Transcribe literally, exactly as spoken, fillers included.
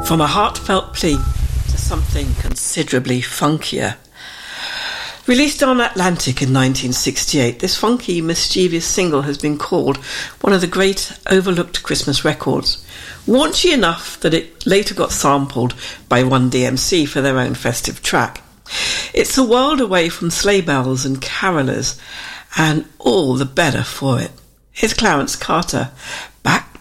From a heartfelt plea to something considerably funkier. Released on Atlantic in nineteen sixty-eight, this funky, mischievous single has been called one of the great overlooked Christmas records, raunchy enough that it later got sampled by Run D M C for their own festive track. It's a world away from sleigh bells and carolers, and all the better for it. Here's Clarence Carter, Back